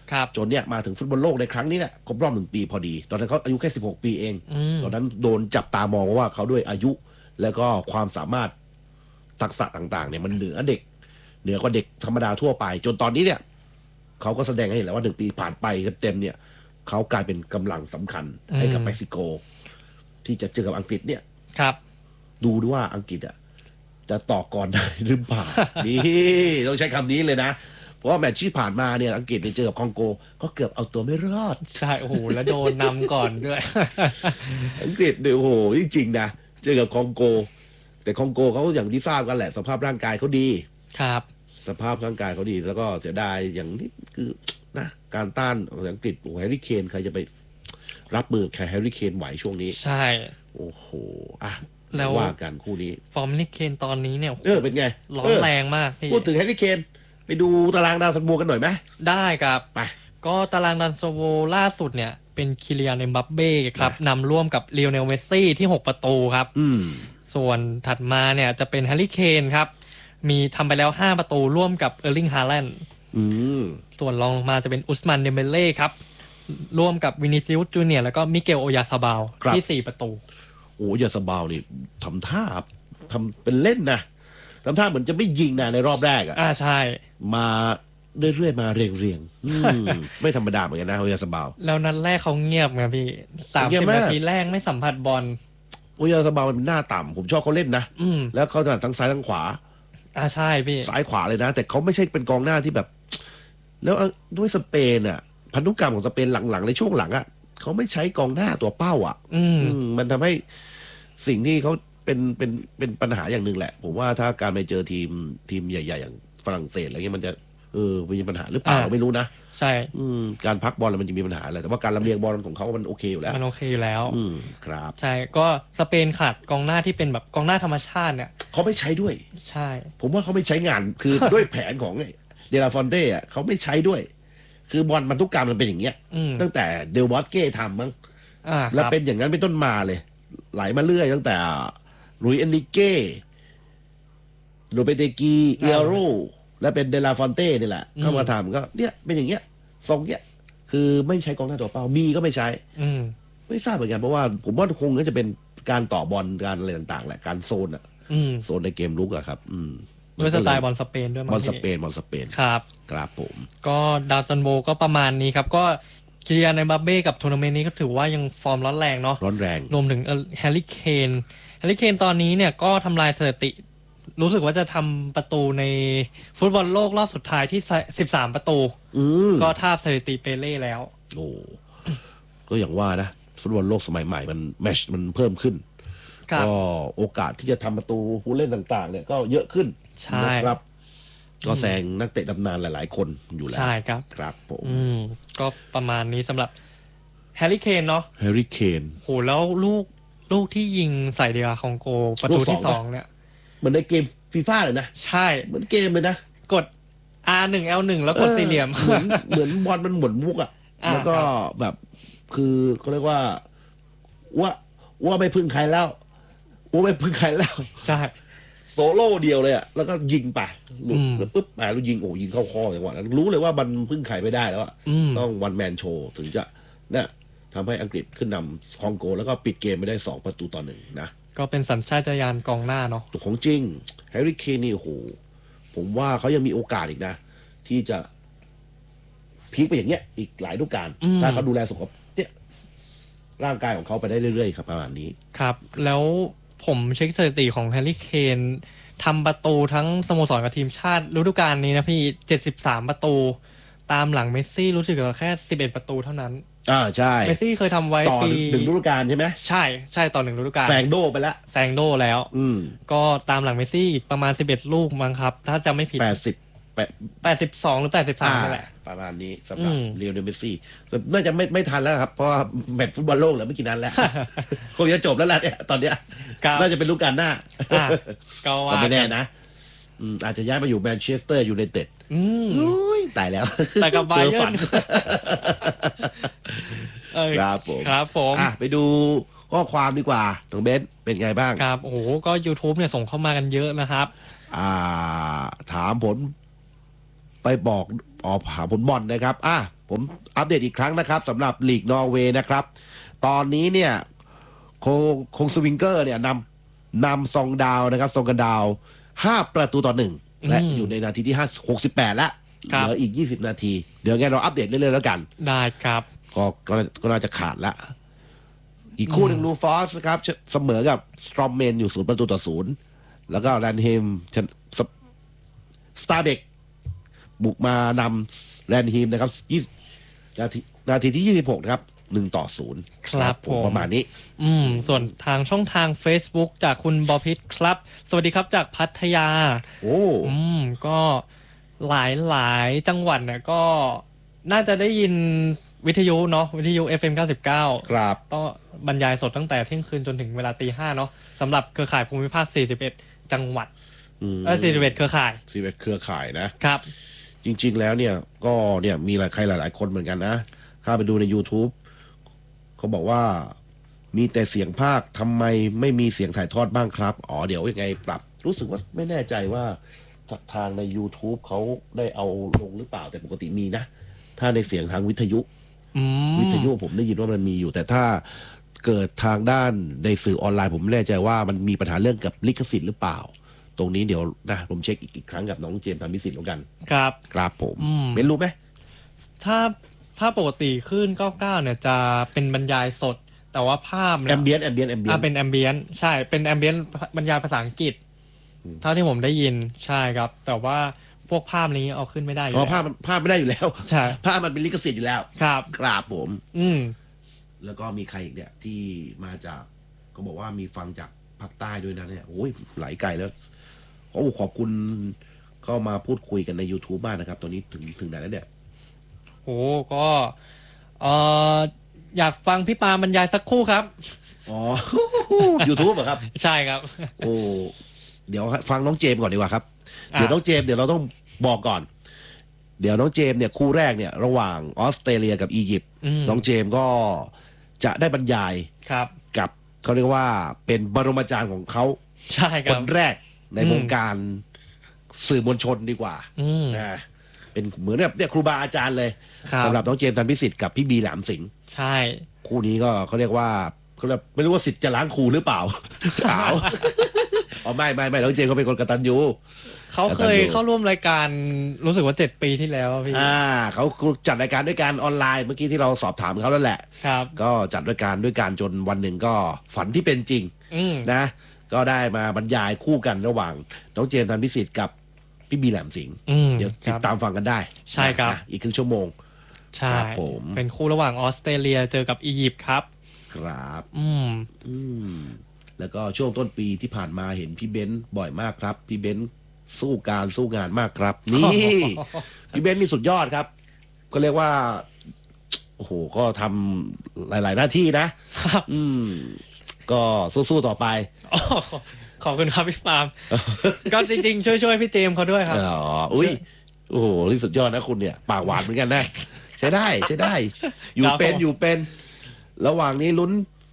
จนเนี่ยมาถึงฟุตบอลโลกในครั้งนี้เนี่ยครบรอบ1 ปีพอดีตอนนั้นเขาอายุแค่16 ปีเองตอนนั้นโดนจับตามองว่าเขาด้วยอายุแล้วก็ความสามารถทักษะต่างๆเนี่ยมันเหนือกว่าเด็กธรรมดาทั่วไปจนตอนนี้เนี่ยเขาก็แสดงให้เห็นแล้วว่า1 ปีผ่านไปเต็มๆเนี่ยเขากลายเป็นกำลังสำคัญให้กับเม็กซิโกที่จะเจอกับอังกฤษเนี่ยดูด้วยว่าอังกฤษจะต่อกรได้หรือเปล่านี่ต้องใช้คำนี้เลยนะเพราะว่าแมตช์ที่ผ่านมาเนี่ยอังกฤษเจอกับคองโกก็เกือบเอาตัวไม่รอดใช่โอ้โหแล้วโดนนำก่อนด้วยอังกฤษเนี่ยโอ้โหจริงๆนะเจอกับคองโกแต่คองโกเขาอย่างที่ทราบกันแหละสภาพร่างกายเขาดีครับสภาพร่างกายเขาดีแล้วก็เสียดายอย่างนี้คือนะการต้านของอังกฤษโอ้แฮร์รี่เคนใครจะไปรับมือแค่แฮร์รี่เคนไหวช่วงนี้ใช่โอ้โหแล้วว่ากันคู่นี้ฟอร์มแฮร์รี่เคนตอนนี้เนี่ยเป็นไงร้อนแรงมากพี่พูดถึงแฮร์รี่เคนไปดูตารางดาวซันโวกันหน่อยไหมได้ครับไปก็ตารางดาวซันโวล่าสุดเนี่ยเป็นคิเลียน เอ็มบัปเป้ครับนำร่วมกับลีโอเนล เมสซี่ที่6 ประตูครับส่วนถัดมาเนี่ยจะเป็นแฮร์รี่เคนครับมีทำไปแล้ว5 ประตูร่วมกับเออร์ลิง ฮาแลนด์ส่วนรองลงมาจะเป็นอุสมานเดมเบเล่ครับร่วมกับวินิซิอุสจูเนียร์แล้วก็มิเกลโอยาซาบาลที่4 ประตูโอ้ยาซาบาลนี่ทำท่าทำเป็นเล่นนะทำท่าเหมือนจะไม่ยิงนะในรอบแรกใช่มาเรื่อยๆมาเรียงๆ ไม่ธรรมดาเหมือนกันนะโอยาซาบาลแล้วนัดแรกเขาเงียบไงพี่30 นาทีแรกไม่สัมผัสบอลโอยาซาบาลมันหน้าต่ำผมชอบเขาเล่นนะแล้วเขาถนัดทั้งซ้ายทั้งขวาใช่พี่ซ้ายขวาเลยนะแต่เขาไม่ใช่เป็นกองหน้าที่แบบแล้วด้วยสเปนพันธุกรรมของสเปนหลังๆในช่วงหลังเขาไม่ใช้กองหน้าตัวเป้ามันทำให้สิ่งที่เขาเป็นปัญหาอย่างหนึ่งแหละผมว่าถ้าการไปเจอทีมใหญ่ๆอย่างฝรั่งเศสอะไรเงี้ยมันจะมีปัญหาหรือเปล่าเราไม่รู้นะใช่การพักบอลมันจะมีปัญหาอะไรแต่ว่าการลำเลียงบอลของเขามันโอเคอยู่แล้วมันโอเคอยู่แล้วครับใช่ก็สเปนขาดกองหน้าที่เป็นแบบกองหน้าธรรมชาติเนี่ยเขาไม่ใช้ด้วยใช่ผมว่าเขาไม่ใช้งานคือ ด้วยแผนของเดลาฟอนเต้เขาไม่ใช้ด้วยคือบอลพันธุกรรมมันเป็นอย่างเงี้ยตั้งแต่เดลบอสเก้ทำมั้งแล้วเป็นอย่างนั้นเป็นต้นมาเลยไหลมาเรื่อยตั้งแต่ลุยเอนริเก้โรเบเตกีเอโรและเป็นเดลาฟอนเต้นี่แหละเข้ามาทำก็เนี่ยเป็นอย่างเงี้ยทรงเงี้ยคือไม่ใช้กองหน้าตัวเป้ามีก็ไม่ใช้ไม่ทราบเหมือนกันเพราะว่าผมว่าคงจะเป็นการต่อบอลการอะไรต่างๆแหละการโซนโซนในเกมลุกครับด้วยสไตล์บอลสเปนด้วยบอลสเปนครับผมก็ดาวซันโวก็ประมาณนี้ครับก็คิเลียน เอ็มบัปเป้กับทัวร์นาเมนต์นี้ก็ถือว่ายังฟอร์มร้อนแรงเนาะร้อนแรงรวมถึงแฮร์รี่เคนตอนนี้เนี่ยก็ทำลายสถิติรู้สึกว่าจะทำประตูในฟุตบอลโลกรอบสุดท้ายที่13 ประตูก็ทาบสถิติเปเล่แล้วโอ้ก็อย่างว่านะฟุตบอลโลกสมัยใหม่มันแมชมันเพิ่มขึ้นก็โอกาสที่จะทำประตูผู้เล่นต่างๆเนี่ยก็เยอะขึ้นนะครับก็แซงนักเตะตำนานหลายๆคนอยู่แล้วใช่ครับครับผมก็ประมาณนี้สำหรับแฮร์รี่เคนเนาะแฮร์รี่เคนโหแล้วลูกที่ยิงใส่เดียคองโกประตูที่2เนี่ยเหมือนในเกมฟีฟ่าเลยนะใช่เหมือนเกมเลยนะกด R1 L1 แล้วกดสี่เหลี่ยมเหมือนบอลมันหมุนมุกแล้วก็แบบคือเขาเรียกว่าไม่พึ่งใครแล้วไม่พึ่งใครแล้วใช่โซโล่เดียวเลยแล้วก็ยิงไปหลุดแล้วปุ๊บแล้วยิงยิงเข้าข้ออย่างนั้นรู้เลยว่ามันพึ่งใครไม่ได้แล้วต้องวันแมนโชว์ถึงจะเนี่ยทำให้อังกฤษขึ้นนำคองโกแล้วก็ปิดเกมไปได้2 ประตูต่อ 1นะก็เป็นสัญชาตญาณกองหน้าเนาะของจริงแฮร์รี่เคนนี่โอ้โหผมว่าเขายังมีโอกาสอีกนะที่จะพีคไปอย่างเงี้ยอีกหลายฤดูกาลถ้าเขาดูแลสุขภาพเนี่ยร่างกายของเขาไปได้เรื่อยๆครับประมาณนี้ครับแล้วผมเช็คสถิติของแฮร์รี่เคนทำประตูทั้งสโมสรกับทีมชาติฤดูกาลนี้นะพี่73 ประตูตามหลังเมสซี่รู้สึกว่าแค่11 ประตูเท่านั้นใช่เมสซี่เคยทำไว้ต่อ1 ฤดูกาลใช่ไหมใช่ต่อ1 ฤดูกาลแซงโดไปแล้วก็ตามหลังเมสซี่อีกประมาณ11 ลูกมั้งครับถ้าจำไม่ผิด82หรือ83นั่นแหละประมาณนี้สำหรับเลียวเนล เมสซี่น่าจะไม่ทันแล้วครับเพราะแมตช์ฟุตบอลโลกเหลือไม่กี่นัดแล้วคงจะจบแล้วแหละเนี่ยตอนเนี้ยน่าจะเป็นฤดูกาลหน้าก็ไม่แน่นะอาจจะย้ายไปอยู่แมนเชสเตอร์ยูไนเต็ดตายแล้วแต่กับบาเยิร์นครับผมไปดูข้อความดีกว่าน้องเบนเป็นไงบ้างครับโอ้โหก็ YouTube เนี่ยส่งเข้ามากันเยอะนะครับถามผลไปบอกหาผลบอลนะครับผมอัปเดตอีกครั้งนะครับสำหรับลีกนอร์เวย์นะครับตอนนี้เนี่ยคงสวิงเกอร์เนี่ยนำซองดาวนะครับซองกันดาว5-1และอยู่ในนาทีที่68แล้วเหลืออีก20นาทีเดี๋ยวไงเราอัปเดตเรื่อยๆแล้วกันได้ครับก็น่าจะขาดละอีกคู่หนึ่งลูฟอสนะครับเสมอกับสตรอมเมนอยู่0-0แล้วก็แรนเฮมสตาร์เบกบุกมานำแรนเฮมนะครับนาทีที่26นะครับ1-0 ครับผมประมาณนี้ส่วนทางช่องทาง Facebook จากคุณบอพิษครับสวัสดีครับจากพัทยาก็หลายจังหวัดเนี่ยก็น่าจะได้ยินวิทยุเนาะวิทยุ FM 99 ครับต้องบรรยายสดตั้งแต่เที่ยงคืนจนถึงเวลาตี 5เนาะสำหรับเครือข่ายภูมิภาค41จังหวัด41เครือข่าย 41เครือข่ายนะครับจริงๆแล้วเนี่ยก็เนี่ยมีใครหลายๆคนเหมือนกันนะเข้าไปดูใน YouTube เขาบอกว่ามีแต่เสียงภาคทำไมไม่มีเสียงถ่ายทอดบ้างครับเดี๋ยวยังไงปรับรู้สึกว่าไม่แน่ใจว่าทางใน YouTube เขาได้เอาลงหรือเปล่าแต่ปกติมีนะถ้าในเสียงทางวิทยุผมได้ยินว่ามันมีอยู่แต่ถ้าเกิดทางด้านในสื่อออนไลน์ผมไม่แน่ใจว่ามันมีปัญหาเรื่องกับลิขสิทธิ์หรือเปล่าตรงนี้เดี๋ยวนะผมเช็คอีกครั้งกับน้องเจมส์ทำพิสิทธิ์แล้วกันครับผมเป็นรู้ไหมถ้าปกติขึ้น99เนี่ยจะเป็นบรรยายสดแต่ว่าภาพแอมเบียนเป็นแอมเบียนใช่เป็นแอมเบียนบรรยายภาษาอังกฤษเท่าที่ผมได้ยินใช่ครับแต่ว่าพวกภาพนี้เอาขึ้นไม่ได้อยู่ภาพไม่ได้อยู่แล้วใช่ภาพมันเป็นลิขสิทธิ์อยู่แล้วครับผมแล้วก็มีใครอีกเนี่ยที่มาจากก็บอกว่ามีฟังจากภาคใต้ด้วยนะเนี่ยโอ้ยหลายไกลแล้วขอบคุณเข้ามาพูดคุยกันใน YouTube มากนะครับตอนนี้ถึงไหนแล้วเนี่ยก็อยากฟังพี่ปาบรรยายสักคู่ครับ YouTube เหรอครับใช่ครับเดี๋ยวฟังน้องเจมส์ก่อนดีกว่าครับเดี๋ยวน้องเจมส์เดี๋ยวเราต้องบอกก่อนเดี๋ยวน้องเจมส์เนี่ยคู่แรกเนี่ยระหว่างออสเตรเลียกับอียิปต์น้องเจมส์ก็จะได้บรรยายกับเขาเรียกว่าเป็นบรมอาจารย์ของเขาใช่ครับคนแรกในวงการสื่อมวลชนดีกว่านะเป็นเหมือนแบบเนี่ยครูบาอาจารย์เลยสำหรับน้องเจมส์ธันพิสิทธิ์กับพี่บีแหลมสิงห์ใช่คู่นี้ก็เขาเรียกว่าเขาไม่รู้ว่าสิทธิ์จะล้างครูหรือเปล่าไม่น้องเจมส์เขาเป็นคนกตัญญูเขาเคยเข้าร่วมรายการรู้สึกว่า7ปีที่แล้วพี่เขาจัดรายการด้วยการออนไลน์เมื่อกี้ที่เราสอบถามเขาแล้วแหละก็จัดด้วยการจนวันหนึ่งก็ฝันที่เป็นจริงนะก็ได้มาบรรยายคู่กันระหว่างน้องเจมส์ธันพิสิทธิ์กับพี่บีแหลมสิงห์เดี๋ยวติดตามฟังกันได้ใช่ครับอีกครึ่งชั่วโมงใช่เป็นคู่ระหว่างออสเตรเลียเจอกับอียิปต์ครับครับแล้วก็ช่วงต้นปีที่ผ่านมาเห็นพี่เบนซ์บ่อยมากครับพี่เบนซ์สู้งานมากครับนี่พี่เบนซ์มีสุดยอดครับก็เรียกว่าโอ้โหก็ทำหลายๆหน้าที่นะครับก็สู้ๆต่อไปขอบคุณครับพี่ปาล์มก็จริงๆช่วยพี่เจมส์เขาด้วยครับอุ้ยโอ้โหนี่สุดยอดนะคุณเนี่ยปากหวานเหมือนกันนะใช้ได้อยู่เป็นระหว่างนี้ลุ้น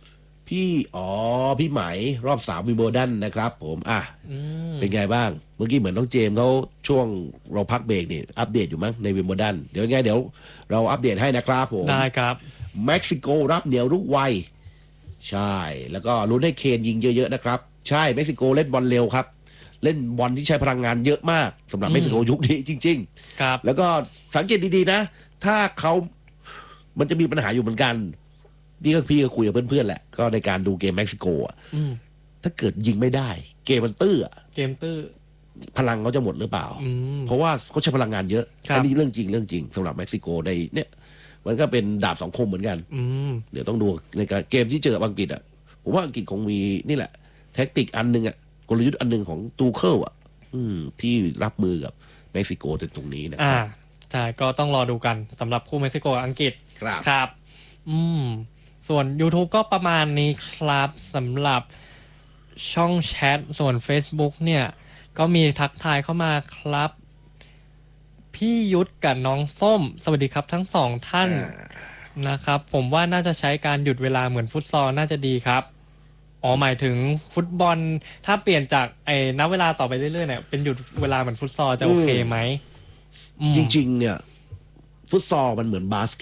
พี่ไหมรอบ3วิมเบิลดันนะครับผมเป็นไงบ้างเมื่อกี้เหมือนน้องเจมส์เขาช่วงเราพักเบรกนี่อัปเดตอยู่มั้งในวิมเบิลดันเดี๋ยวเราอัปเดตให้นะครับผมได้ครับเม็กซิโกรับเหนียวรุกไวใช่แล้วก็ลุ้นให้เคนยิงเยอะๆนะครับใช่เม็กซิโกเล่นบอลเร็วครับเล่นบอลที่ใช้พลังงานเยอะมากสำหรับเม็กซิโกยุคนี้จริงๆครับแล้วก็สังเกตดีๆนะถ้ามันจะมีปัญหาอยู่เหมือนกันพี่ก็คุยกับเพื่อนๆแหละก็ในการดูเกมเม็กซิโกถ้าเกิดยิงไม่ได้เกมมันตื้อพลังเขาจะหมดหรือเปล่าเพราะว่าเขาใช้พลังงานเยอะอันนี้เรื่องจริงสำหรับเม็กซิโกในเนี่ยมันก็เป็นดาบ2 คมเหมือนกันเดี๋ยวต้องดูในการเกมที่เจออังกฤษผมว่าอังกฤษคงมีนี่แหละแท็กติกอันนึงกลยุทธ์อันนึงของตูเคิลที่รับมือกับเม็กซิโกในตรงนี้นะครับใช่ก็ต้องรอดูกันสำหรับคู่เม็กซิโกอังกฤษครับส่วน YouTube ก็ประมาณนี้ครับสำหรับช่องแชทส่วน Facebook เนี่ยก็มีทักทายเข้ามาครับพี่ยุทธกับน้องส้มสวัสดีครับทั้ง2ท่านนะครับผมว่าน่าจะใช้การหยุดเวลาเหมือนฟุตซอลน่าจะดีครับหมายถึงฟุตบอลถ้าเปลี่ยนจากนับเวลาต่อไปเรื่อยๆเนี่ยเป็นหยุดเวลาเหมือนฟุตซอลจะโอเคไหมจริงๆเนี่ยฟุตซอลมันเหมือนบาสเก